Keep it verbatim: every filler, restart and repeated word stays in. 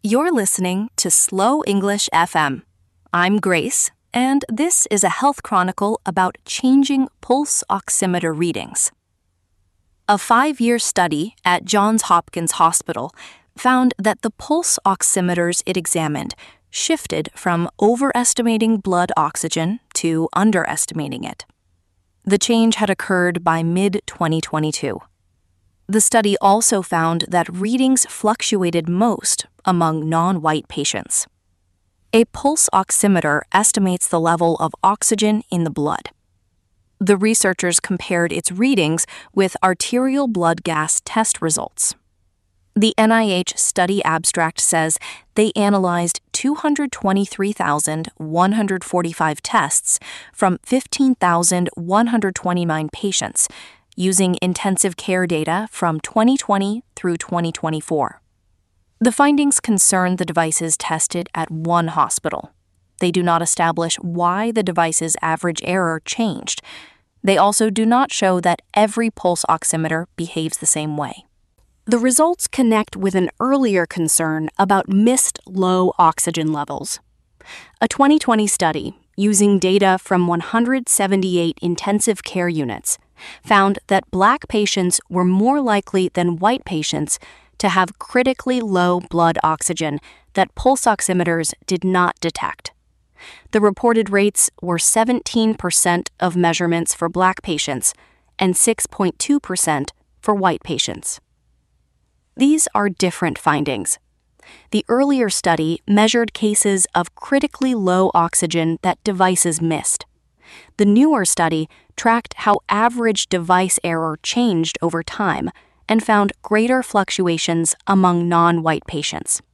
You're listening to Slow English F M. I'm Grace, and this is a health chronicle about changing pulse oximeter readings. A five-year study at Johns Hopkins Hospital found that the pulse oximeters it examined shifted from overestimating blood oxygen to underestimating it. The change had occurred by mid twenty twenty-two. The study also found that readings fluctuated most among non-white patients. A pulse oximeter estimates the level of oxygen in the blood. The researchers compared its readings with arterial blood gas test results. The N I H study abstract says they analyzed two hundred twenty-three thousand one hundred forty-five tests from fifteen thousand one hundred twenty-nine patients using intensive care data from twenty twenty through twenty twenty-four. The findings concern the devices tested at one hospital. They do not establish why the device's average error changed. They also do not show that every pulse oximeter behaves the same way. The results connect with an earlier concern about missed low oxygen levels. A twenty twenty study, using data from one hundred seventy-eight intensive care units, found that Black patients were more likely than white patients to have critically low blood oxygen that pulse oximeters did not detect. The reported rates were seventeen percent of measurements for Black patients and six point two percent for white patients. These are different findings. The earlier study measured cases of critically low oxygen that devices missed. The newer study tracked how average device error changed over time and found greater fluctuations among non-white patients.